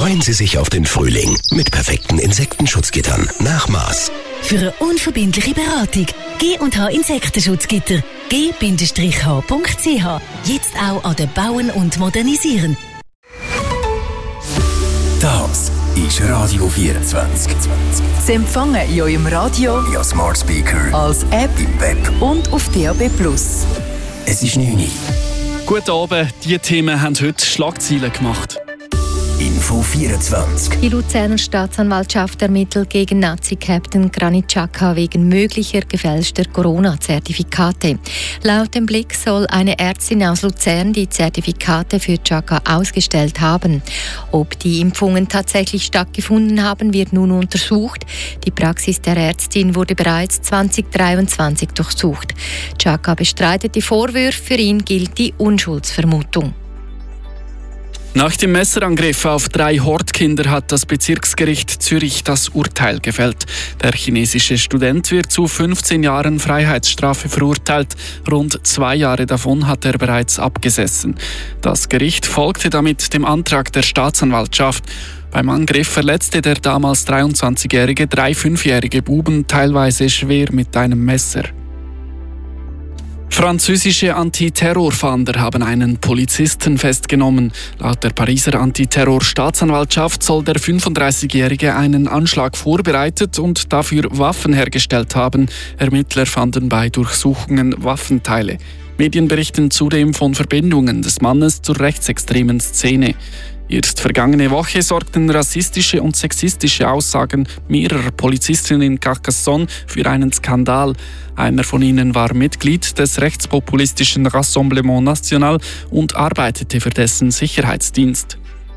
Freuen Sie sich auf den Frühling mit perfekten Insektenschutzgittern nach Maß. Für eine unverbindliche Beratung G&H Insektenschutzgitter. g-h.ch. Jetzt auch an den Bauen und Modernisieren. Das ist Radio 24. Sie empfangen in eurem Radio, Via Smart Speaker, als App im Web und auf DAB+. Es ist 9 Uhr. Guten Abend, diese Themen haben heute Schlagzeilen gemacht. Info 24. Die Luzerner Staatsanwaltschaft ermittelt gegen Nazi-Captain Granit Xhaka wegen möglicher gefälschter Corona-Zertifikate. Laut dem Blick soll eine Ärztin aus Luzern die Zertifikate für Xhaka ausgestellt haben. Ob die Impfungen tatsächlich stattgefunden haben, wird nun untersucht. Die Praxis der Ärztin wurde bereits 2023 durchsucht. Xhaka bestreitet die Vorwürfe, für ihn gilt die Unschuldsvermutung. Nach dem Messerangriff auf 3 Hortkinder hat das Bezirksgericht Zürich das Urteil gefällt. Der chinesische Student wird zu 15 Jahren Freiheitsstrafe verurteilt. Rund 2 Jahre davon hat er bereits abgesessen. Das Gericht folgte damit dem Antrag der Staatsanwaltschaft. Beim Angriff verletzte der damals 23-jährige 3 5-jährige Buben teilweise schwer mit einem Messer. Französische Antiterrorfahnder haben einen Polizisten festgenommen. Laut der Pariser Antiterror-Staatsanwaltschaft soll der 35-Jährige einen Anschlag vorbereitet und dafür Waffen hergestellt haben. Ermittler fanden bei Durchsuchungen Waffenteile. Medien berichten zudem von Verbindungen des Mannes zur rechtsextremen Szene. Erst vergangene Woche sorgten rassistische und sexistische Aussagen mehrerer Polizisten in Carcassonne für einen Skandal. Einer von ihnen war Mitglied des rechtspopulistischen Rassemblement National und arbeitete für dessen Sicherheitsdienst.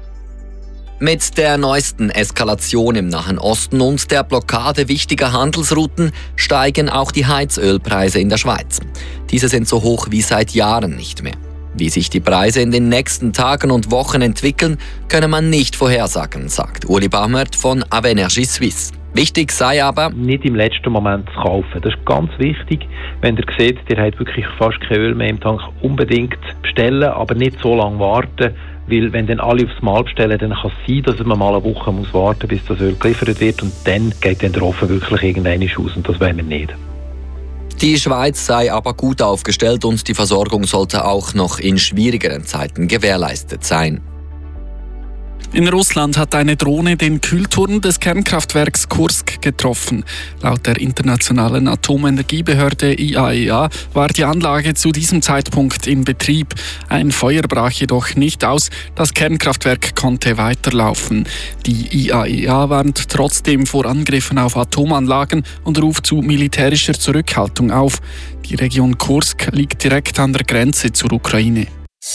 Mit der neuesten Eskalation im Nahen Osten und der Blockade wichtiger Handelsrouten steigen auch die Heizölpreise in der Schweiz. Diese sind so hoch wie seit Jahren nicht mehr. Wie sich die Preise in den nächsten Tagen und Wochen entwickeln, könne man nicht vorhersagen, sagt Uli Baumert von Avenergie Suisse. Wichtig sei aber, nicht im letzten Moment zu kaufen. Das ist ganz wichtig. Wenn ihr seht, ihr habt wirklich fast kein Öl mehr im Tank, unbedingt bestellen, aber nicht so lange warten. Weil wenn dann alle aufs Mal bestellen, dann kann es sein, dass man mal eine Woche muss warten, bis das Öl geliefert wird und dann geht dann der Ofen wirklich irgendwann aus und das wollen wir nicht. Die Schweiz sei aber gut aufgestellt und die Versorgung sollte auch noch in schwierigeren Zeiten gewährleistet sein. In Russland hat eine Drohne den Kühlturm des Kernkraftwerks Kursk getroffen. Laut der internationalen Atomenergiebehörde IAEA war die Anlage zu diesem Zeitpunkt in Betrieb. Ein Feuer brach jedoch nicht aus, das Kernkraftwerk konnte weiterlaufen. Die IAEA warnt trotzdem vor Angriffen auf Atomanlagen und ruft zu militärischer Zurückhaltung auf. Die Region Kursk liegt direkt an der Grenze zur Ukraine.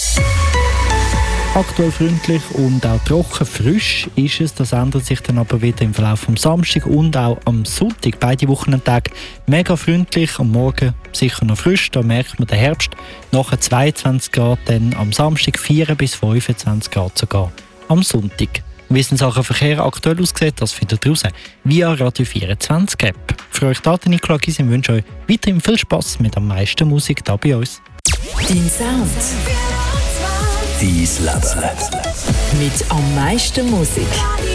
Aktuell freundlich und auch trocken frisch ist es. Das ändert sich dann aber wieder im Verlauf vom Samstag und auch am Sonntag. Beide Wochenendtage mega freundlich. Am Morgen sicher noch frisch, da merkt man den Herbst. Nachher 22 Grad, dann am Samstag 4 bis 25 Grad sogar am Sonntag. Wie es in Sachen Verkehr aktuell aussieht, das findet ihr raus via Radio 24 App. Für euch da, Nicola Gysi, wünsche euch weiterhin viel Spass mit am meisten Musik da bei uns. Dein Sound. Dein Leben. Mit am meisten Musik.